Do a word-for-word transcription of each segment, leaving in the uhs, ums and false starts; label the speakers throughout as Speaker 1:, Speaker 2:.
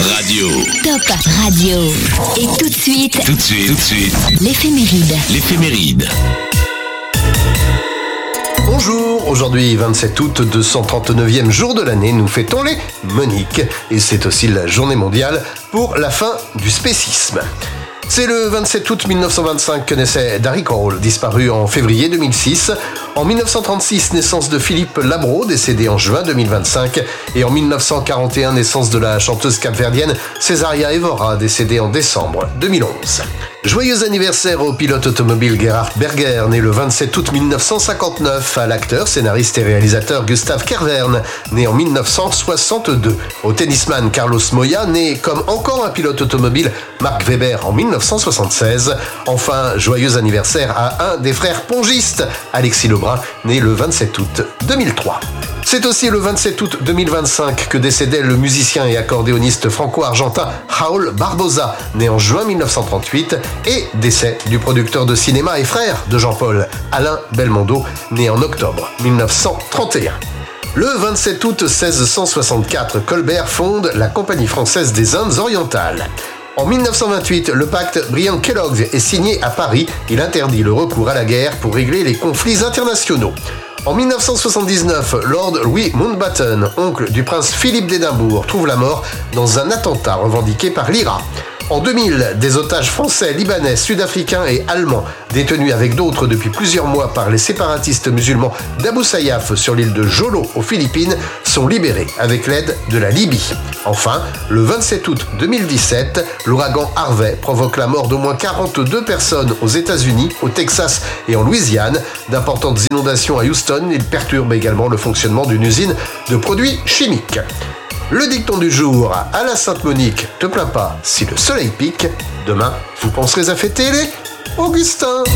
Speaker 1: Radio.
Speaker 2: Top Radio. Et tout de suite,
Speaker 1: Tout de suite, tout de suite,
Speaker 2: l'éphéméride.
Speaker 1: l'éphéméride.
Speaker 3: Bonjour, aujourd'hui vingt-sept août, deux cent trente-neuvième jour de l'année, nous fêtons les Moniques. Et c'est aussi la journée mondiale pour la fin du spécisme. C'est le vingt-sept août mille neuf cent vingt-cinq que naissait Darry Crowell, disparu en février deux mille six. En mille neuf cent trente-six, naissance de Philippe Labro, décédé en juin deux mille vingt-cinq. Et en mille neuf cent quarante et un, naissance de la chanteuse capverdienne Cesaria Evora, décédée en décembre deux mille onze. Joyeux anniversaire au pilote automobile Gerhard Berger, né le vingt-sept août mille neuf cent cinquante-neuf, à l'acteur, scénariste et réalisateur Gustav Kervern, né en mille neuf cent soixante-deux, au tennisman Carlos Moya, né comme encore un pilote automobile Mark Webber en mille neuf cent soixante-seize. Enfin, joyeux anniversaire à un des frères pongistes, Alexis Lebrun, né le vingt-sept août deux mille trois. C'est aussi le vingt-sept août deux mille vingt-cinq que décédait le musicien et accordéoniste franco-argentin Raúl Barbosa, né en juin mille neuf cent trente-huit, et décès du producteur de cinéma et frère de Jean-Paul, Alain Belmondo, né en octobre mille neuf cent trente et un. Le vingt-sept août seize cent soixante-quatre, Colbert fonde la Compagnie française des Indes orientales. En mille neuf cent vingt-huit, le pacte Briand-Kellogg est signé à Paris. Il interdit le recours à la guerre pour régler les conflits internationaux. En mille neuf cent soixante-dix-neuf, Lord Louis Mountbatten, oncle du prince Philippe d'Édimbourg, trouve la mort dans un attentat revendiqué par l'I R A. En deux mille, des otages français, libanais, sud-africains et allemands, détenus avec d'autres depuis plusieurs mois par les séparatistes musulmans d'Abu Sayyaf sur l'île de Jolo aux Philippines, sont libérés avec l'aide de la Libye. Enfin, le vingt-sept août deux mille dix-sept, l'ouragan Harvey provoque la mort d'au moins quarante-deux personnes aux États-Unis, au Texas et en Louisiane. D'importantes inondations à Houston, il perturbe également le fonctionnement d'une usine de produits chimiques. Le dicton du jour, à la Sainte-Monique, te plains pas si le soleil pique. Demain, vous penserez à fêter les Augustins.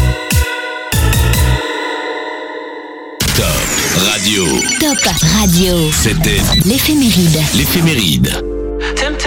Speaker 1: Top Radio.
Speaker 2: Top Radio.
Speaker 1: C'était
Speaker 2: L'éphéméride.
Speaker 1: l'éphéméride.